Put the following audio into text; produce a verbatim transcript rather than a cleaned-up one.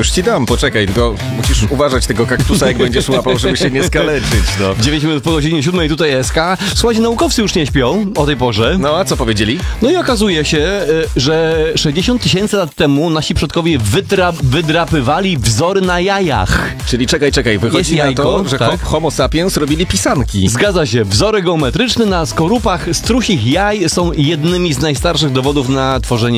już ci dam, poczekaj, tylko musisz uważać tego kaktusa, jak będziesz łapał, żeby się nie skaleczyć, no. dziewięć minut po godzinie siódmej, tutaj S K. Słuchajcie, naukowcy już nie śpią o tej porze. No, a co powiedzieli? No i okazuje się, y, że sześćdziesiąt tysięcy lat temu nasi przodkowie wytra- wydrapywali wzory na jajach. Czyli czekaj, czekaj, wychodzi Jest na jajko, to, że tak. homo sapiens robili pisanki. Zgadza się, wzory geometryczne na skorupach strusich jaj są jednymi z najstarszych dowodów na tworzenie